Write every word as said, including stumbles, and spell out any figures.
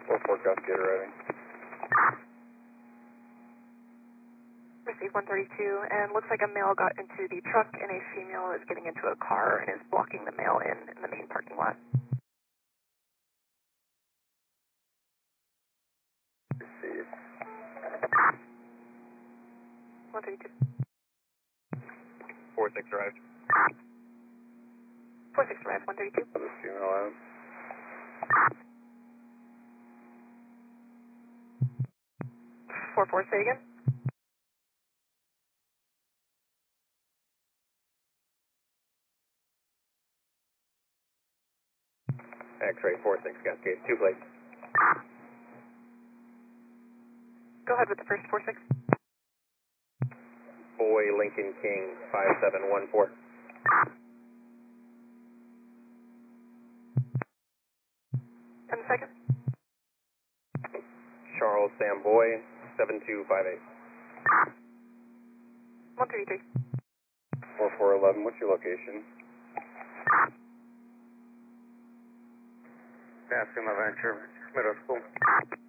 four four Gus, get arriving. Receive one thirty-two, and looks like a male got into the truck and a female is getting into a car and is blocking the male in in the main parking lot. Receive. one thirty-two. four six arrived. four six arrived, one thirty-two. This female out. four four, say again. X-ray four six Cascade, two plates. Go ahead with the first four six. Boy Lincoln King, five seven one four. And the second? Charles Sam Boy, seven two five eight. one thirty-three. four four one one, what's your location? Bascom Adventure, middle school.